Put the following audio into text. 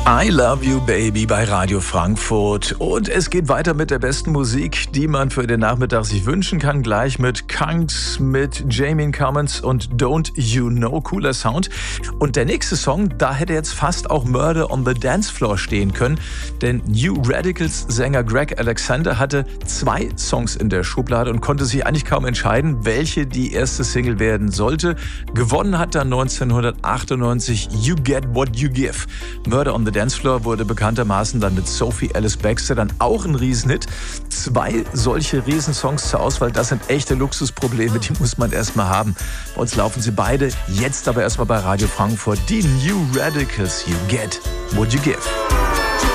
I Love You Baby bei Radio Frankfurt. Und es geht weiter mit der besten Musik, die man für den Nachmittag sich wünschen kann. Gleich mit Kungs, mit Jamie Cummins und Don't You Know. Cooler Sound. Und der nächste Song, da hätte jetzt fast auch Murder on the Dance Floor stehen können. Denn New Radicals Sänger Greg Alexander hatte 2 Songs in der Schublade und konnte sich eigentlich kaum entscheiden, welche die erste Single werden sollte. Gewonnen hat dann 1998 You Get What You Give. Murder on the Dance Floor wurde bekanntermaßen dann mit Sophie Ellis Bextor dann auch ein Riesenhit. 2 solche Riesensongs zur Auswahl, das sind echte Luxusprobleme, die muss man erstmal haben. Bei uns laufen sie beide, jetzt aber erstmal bei Radio Frankfurt. Die New Radicals, You Get What You Give.